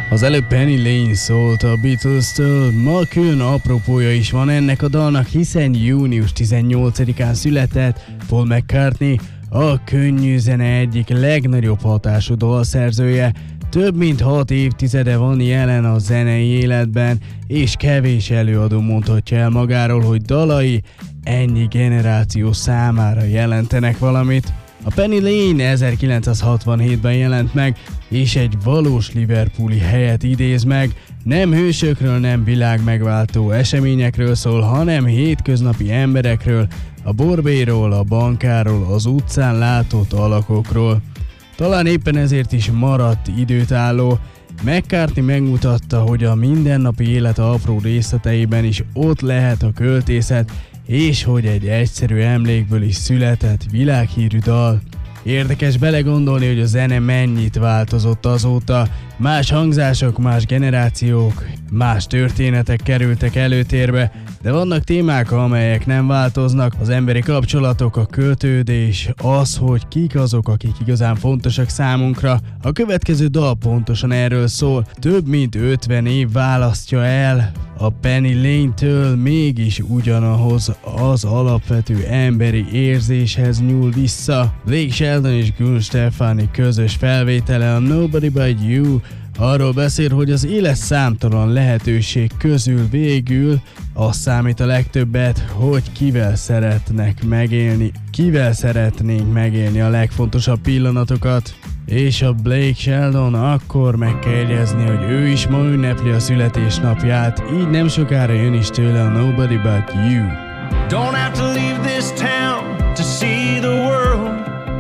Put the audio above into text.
Az előbb Penny Lane szólt a Beatles-től, ma külön apropója is van ennek a dalnak, hiszen június 18-án született Paul McCartney, a könnyű zene egyik legnagyobb hatású dalszerzője. Több mint 6 évtizede van jelen a zenei életben, és kevés előadó mondhatja el magáról, hogy dalai ennyi generáció számára jelentenek valamit. A Penny Lane 1967-ben jelent meg, és egy valós liverpooli helyet idéz meg. Nem hősökről, nem világmegváltó eseményekről szól, hanem hétköznapi emberekről, a borbélyról, a bankáról, az utcán látott alakokról. Talán éppen ezért is maradt időtálló. McCartney megmutatta, hogy a mindennapi élet apró részleteiben is ott lehet a költészet, és hogy egy egyszerű emlékből is született világhírű dal. Érdekes belegondolni, hogy a zene mennyit változott azóta. Más hangzások, más generációk, más történetek kerültek előtérbe, de vannak témák, amelyek nem változnak, az emberi kapcsolatok, a kötődés, az, hogy kik azok, akik igazán fontosak számunkra. A következő dal pontosan erről szól, több mint 50 év választja el a Penny Lane-től, mégis ugyanahoz az alapvető emberi érzéshez nyúl vissza. Blake Shelton és Gwen Stefani közös felvétele, a Nobody But You, arról beszél, hogy az élet számtalan lehetőség közül végül az számít a legtöbbet, hogy kivel szeretnénk megélni a legfontosabb pillanatokat. És a Blake Shelton akkor meg kell jegyezni, hogy ő is ma ünnepli a születésnapját, így nem sokára jön is tőle a Nobody But You. Don't have to leave this town.